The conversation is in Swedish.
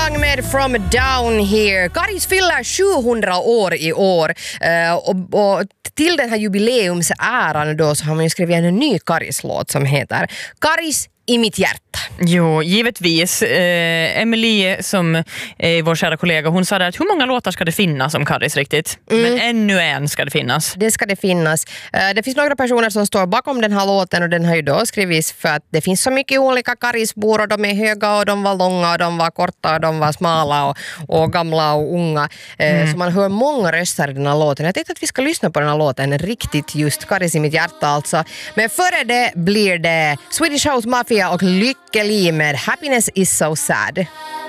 Klang med From Down Here. Karis fyller 700 år i år och till den här jubileumsäran då så har man ju skrivit en ny Karis-låt som heter Karis i mitt hjärta. Jo, givetvis. Emily som är vår kära kollega, hon sa där att hur många låtar ska det finnas om Karis riktigt? Men ännu en ska det finnas. Det ska det finnas. Det finns några personer som står bakom den här låten och den har ju då skrivits för att det finns så mycket olika Karisbor och de är höga och de var långa och de var korta och de var smala och gamla och unga. Så man hör många röster i den här låten. Jag tänkte att vi ska lyssna på den här låten riktigt just Karis i mitt hjärta alltså. Men före det blir det Swedish House Mafia och Lykke Li med Happiness is so sad.